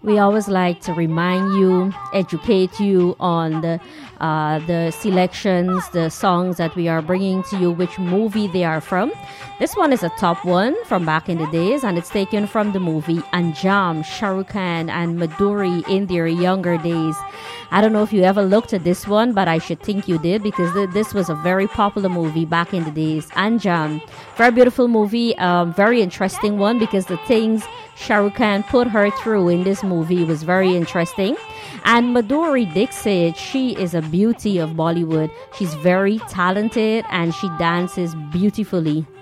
We always like to remind you, educate you on the selections, the songs that we are bringing to you, which movie they are from. This one is a top one from back in the days, and it's taken from the movie Anjam, Shah Rukh Khan and Madhuri in their younger days. I don't know if you ever looked at this one, but I should think you did, because this was a very popular movie back in the days. Anjam, very beautiful movie, very interesting one, because the things Shah Rukh Khan put her through in this movie was very interesting. And Madhuri Dixit, she is a beauty of Bollywood. She's very talented and she dances beautifully.